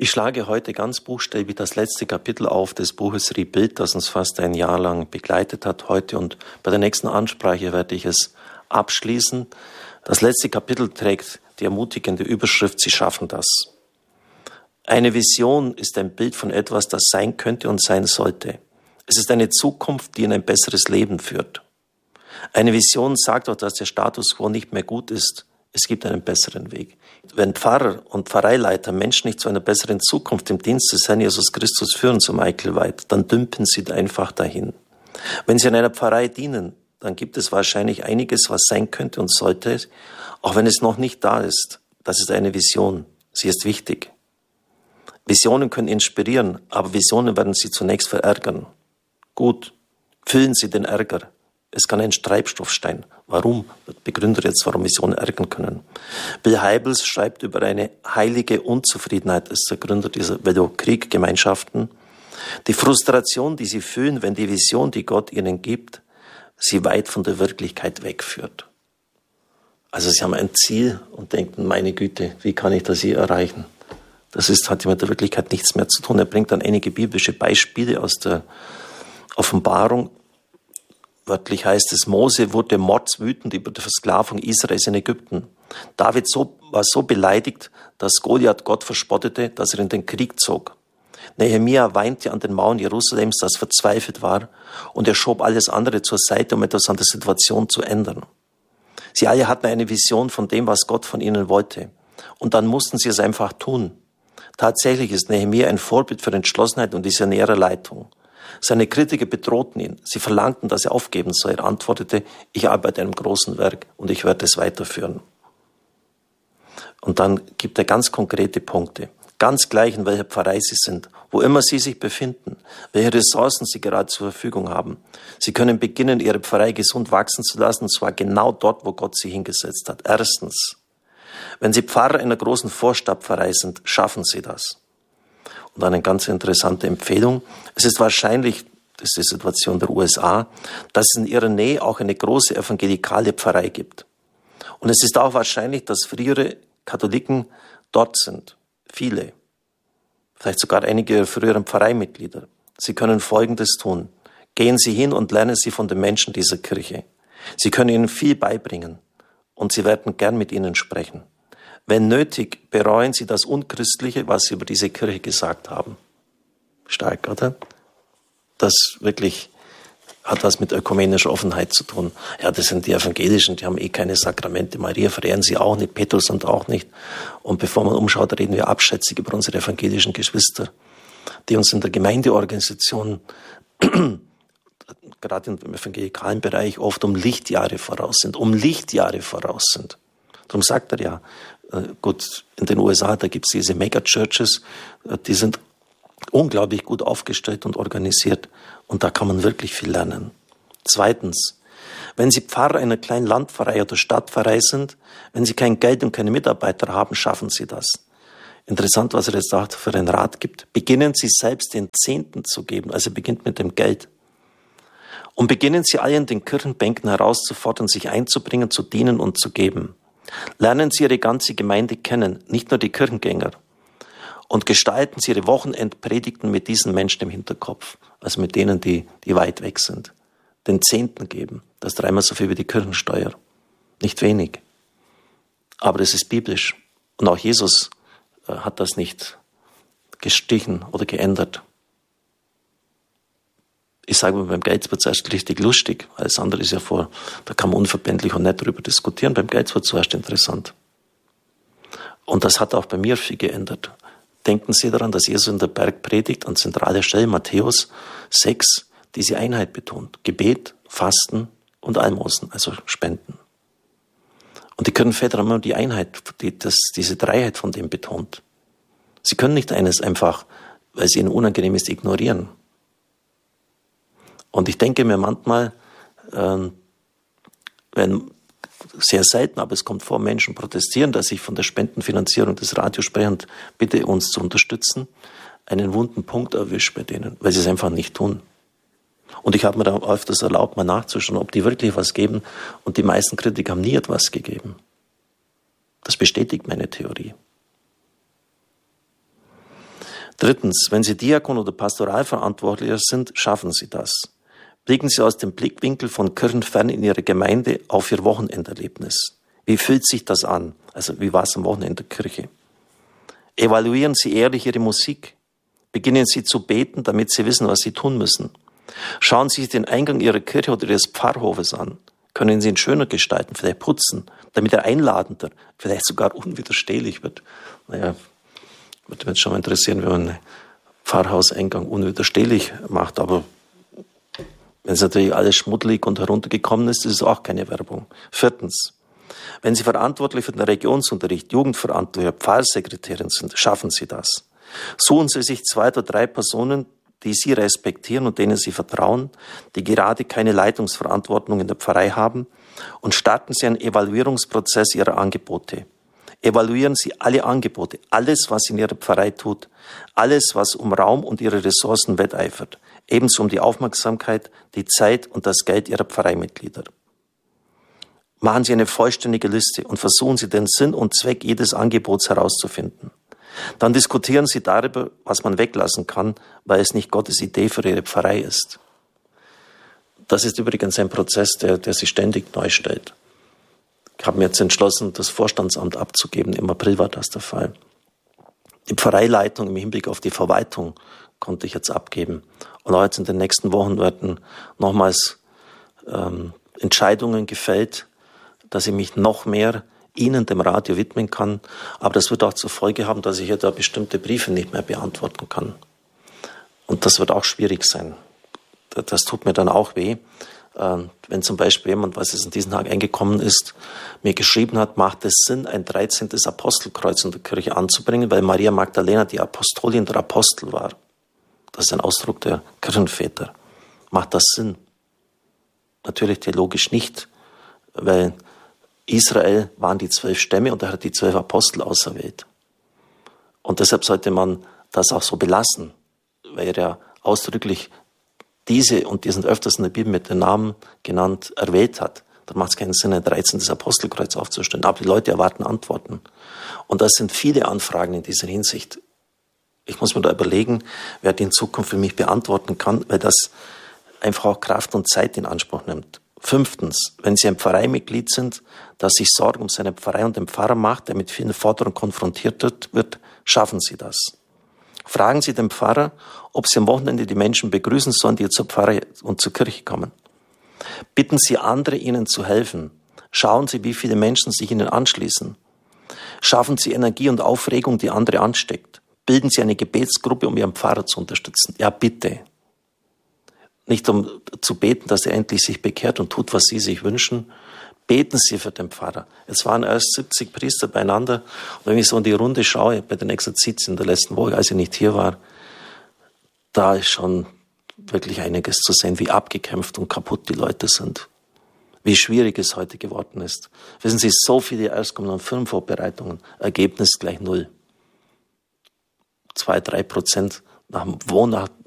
Ich schlage heute ganz buchstäblich das letzte Kapitel auf des Buches Rebuild, das uns fast ein Jahr lang begleitet hat heute. Und bei der nächsten Ansprache werde ich es abschließen. Das letzte Kapitel trägt die ermutigende Überschrift, Sie schaffen das. Eine Vision ist ein Bild von etwas, das sein könnte und sein sollte. Es ist eine Zukunft, die in ein besseres Leben führt. Eine Vision sagt auch, dass der Status quo nicht mehr gut ist. Es gibt einen besseren Weg. Wenn Pfarrer und Pfarreileiter Menschen nicht zu einer besseren Zukunft im Dienst des Herrn Jesus Christus führen, so Michael White, dann dümpeln sie einfach dahin. Wenn sie in einer Pfarrei dienen, dann gibt es wahrscheinlich einiges, was sein könnte und sollte, auch wenn es noch nicht da ist. Das ist eine Vision. Sie ist wichtig. Visionen können inspirieren, aber Visionen werden Sie zunächst verärgern. Gut, füllen Sie den Ärger. Es kann ein Treibstoff sein. Warum? Begründet jetzt, warum Visionen ärgern können. Bill Hybels schreibt über eine heilige Unzufriedenheit, ist der Gründer dieser Vedo-Krieg-Gemeinschaften. Die Frustration, die sie fühlen, wenn die Vision, die Gott ihnen gibt, sie weit von der Wirklichkeit wegführt. Also sie haben ein Ziel und denken, meine Güte, wie kann ich das hier erreichen? Hat mit der Wirklichkeit nichts mehr zu tun. Er bringt dann einige biblische Beispiele aus der Offenbarung. Wörtlich heißt es, Mose wurde mordswütend über die Versklavung Israels in Ägypten. David war so beleidigt, dass Goliath Gott verspottete, dass er in den Krieg zog. Nehemia weinte an den Mauern Jerusalems, das verzweifelt war, und er schob alles andere zur Seite, um etwas an der Situation zu ändern. Sie alle hatten eine Vision von dem, was Gott von ihnen wollte. Und dann mussten sie es einfach tun. Tatsächlich ist Nehemia ein Vorbild für Entschlossenheit und visionäre Leitung. Seine Kritiker bedrohten ihn. Sie verlangten, dass er aufgeben soll. Er antwortete, ich arbeite an einem großen Werk und ich werde es weiterführen. Und dann gibt er ganz konkrete Punkte. Ganz gleich, in welcher Pfarrei Sie sind, wo immer Sie sich befinden, welche Ressourcen Sie gerade zur Verfügung haben. Sie können beginnen, Ihre Pfarrei gesund wachsen zu lassen, und zwar genau dort, wo Gott Sie hingesetzt hat. Erstens, wenn Sie Pfarrer in einer großen Vorstadtpfarrei sind, schaffen Sie das. Und dann eine ganz interessante Empfehlung. Es ist wahrscheinlich, das ist die Situation der USA, dass es in ihrer Nähe auch eine große evangelikale Pfarrei gibt. Und es ist auch wahrscheinlich, dass frühere Katholiken dort sind. Viele. Vielleicht sogar einige früheren Pfarreimitglieder. Sie können Folgendes tun. Gehen Sie hin und lernen Sie von den Menschen dieser Kirche. Sie können ihnen viel beibringen und Sie werden gern mit ihnen sprechen. Wenn nötig, bereuen Sie das Unchristliche, was Sie über diese Kirche gesagt haben. Stark, oder? Das wirklich hat was mit ökumenischer Offenheit zu tun. Ja, das sind die Evangelischen, die haben keine Sakramente. Maria verehren sie auch nicht, Petrus und auch nicht. Und bevor man umschaut, reden wir abschätzig über unsere evangelischen Geschwister, die uns in der Gemeindeorganisation, gerade im evangelikalen Bereich, oft um Lichtjahre voraus sind. Darum sagt er ja, gut, in den USA, da gibt es diese Megachurches, die sind unglaublich gut aufgestellt und organisiert und da kann man wirklich viel lernen. Zweitens, wenn Sie Pfarrer einer kleinen Landpfarrei oder Stadtpfarrei sind, wenn Sie kein Geld und keine Mitarbeiter haben, schaffen Sie das. Interessant, was er jetzt auch für einen Rat gibt. Beginnen Sie selbst den Zehnten zu geben, also beginnt mit dem Geld. Und beginnen Sie alle in den Kirchenbänken herauszufordern, sich einzubringen, zu dienen und zu geben. Lernen Sie Ihre ganze Gemeinde kennen, nicht nur die Kirchengänger. Und gestalten Sie Ihre Wochenendpredigten mit diesen Menschen im Hinterkopf, also mit denen, die weit weg sind. Den Zehnten geben, das ist dreimal so viel wie die Kirchensteuer. Nicht wenig. Aber es ist biblisch. Und auch Jesus hat das nicht gestrichen oder geändert. Ich sage mal, beim Geld wird es erst richtig lustig. Alles andere ist ja da kann man unverbindlich und nett darüber diskutieren. Beim Geld wird es zuerst interessant. Und das hat auch bei mir viel geändert. Denken Sie daran, dass Jesus in der Bergpredigt an zentraler Stelle, Matthäus 6, diese Einheit betont. Gebet, Fasten und Almosen, also Spenden. Und die Kirchenväter haben immer die Einheit, diese Dreiheit von dem betont. Sie können nicht eines einfach, weil es ihnen unangenehm ist, ignorieren. Und ich denke mir manchmal, wenn sehr selten, aber es kommt vor, Menschen protestieren, dass ich von der Spendenfinanzierung des Radios spreche und bitte uns zu unterstützen, einen wunden Punkt erwischt bei denen, weil sie es einfach nicht tun. Und ich habe mir da öfters erlaubt, mal nachzuschauen, ob die wirklich was geben. Und die meisten Kritiker haben nie etwas gegeben. Das bestätigt meine Theorie. Drittens, wenn Sie Diakon oder Pastoralverantwortlicher sind, schaffen Sie das. Blicken Sie aus dem Blickwinkel von Kirchenfern in Ihre Gemeinde auf Ihr Wochenenderlebnis. Wie fühlt sich das an? Also wie war es am Wochenende der Kirche? Evaluieren Sie ehrlich Ihre Musik. Beginnen Sie zu beten, damit Sie wissen, was Sie tun müssen. Schauen Sie sich den Eingang Ihrer Kirche oder Ihres Pfarrhofes an. Können Sie ihn schöner gestalten, vielleicht putzen, damit er einladender, vielleicht sogar unwiderstehlich wird. Naja, würde mich schon mal interessieren, wenn man einen Pfarrhauseingang unwiderstehlich macht, aber wenn es natürlich alles schmuddelig und heruntergekommen ist, ist es auch keine Werbung. Viertens, wenn Sie verantwortlich für den Religionsunterricht, Jugendverantwortlicher, Pfarrsekretärin sind, schaffen Sie das. Suchen Sie sich 2 oder 3 Personen, die Sie respektieren und denen Sie vertrauen, die gerade keine Leitungsverantwortung in der Pfarrei haben, und starten Sie einen Evaluierungsprozess Ihrer Angebote. Evaluieren Sie alle Angebote, alles, was in Ihrer Pfarrei tut, alles, was um Raum und Ihre Ressourcen wetteifert, ebenso um die Aufmerksamkeit, die Zeit und das Geld Ihrer Pfarreimitglieder. Machen Sie eine vollständige Liste und versuchen Sie den Sinn und Zweck jedes Angebots herauszufinden. Dann diskutieren Sie darüber, was man weglassen kann, weil es nicht Gottes Idee für Ihre Pfarrei ist. Das ist übrigens ein Prozess, der sich ständig neu stellt. Ich habe mir jetzt entschlossen, das Vorstandsamt abzugeben. Im April war das der Fall. Die Pfarreileitung im Hinblick auf die Verwaltung konnte ich jetzt abgeben. Und heute in den nächsten Wochen werden nochmals Entscheidungen gefällt, dass ich mich noch mehr Ihnen, dem Radio, widmen kann. Aber das wird auch zur Folge haben, dass ich ja da bestimmte Briefe nicht mehr beantworten kann. Und das wird auch schwierig sein. Das tut mir dann auch weh. Wenn zum Beispiel jemand, was es in diesen Tagen eingekommen ist, mir geschrieben hat, macht es Sinn, ein 13. Apostelkreuz in der Kirche anzubringen, weil Maria Magdalena die Apostolin der Apostel war. Das ist ein Ausdruck der Kirchenväter. Macht das Sinn? Natürlich theologisch nicht, weil Israel waren die 12 Stämme und er hat die 12 Apostel auserwählt. Und deshalb sollte man das auch so belassen, weil er ja ausdrücklich diese, und die sind öfters in der Bibel mit den Namen genannt, erwählt hat. Dann macht es keinen Sinn, ein 13. Apostelkreuz aufzustellen. Aber die Leute erwarten Antworten. Und das sind viele Anfragen in dieser Hinsicht. Ich muss mir da überlegen, wer die in Zukunft für mich beantworten kann, weil das einfach auch Kraft und Zeit in Anspruch nimmt. 5. Wenn Sie ein Pfarreimitglied sind, das sich Sorgen um seine Pfarrei und den Pfarrer macht, der mit vielen Forderungen konfrontiert wird, schaffen Sie das. Fragen Sie den Pfarrer, ob Sie am Wochenende die Menschen begrüßen sollen, die zur Pfarrei und zur Kirche kommen. Bitten Sie andere, Ihnen zu helfen. Schauen Sie, wie viele Menschen sich Ihnen anschließen. Schaffen Sie Energie und Aufregung, die andere ansteckt. Bilden Sie eine Gebetsgruppe, um Ihren Pfarrer zu unterstützen. Ja, bitte. Nicht um zu beten, dass er endlich sich bekehrt und tut, was Sie sich wünschen. Beten Sie für den Pfarrer. Es waren erst 70 Priester beieinander. Und wenn ich so in die Runde schaue, bei den Exerzitien der letzten Woche, als ich nicht hier war, da ist schon wirklich einiges zu sehen, wie abgekämpft und kaputt die Leute sind. Wie schwierig es heute geworden ist. Wissen Sie, so viele Erstkommen und Firmenvorbereitungen, Ergebnis gleich 0. 2-3% nach dem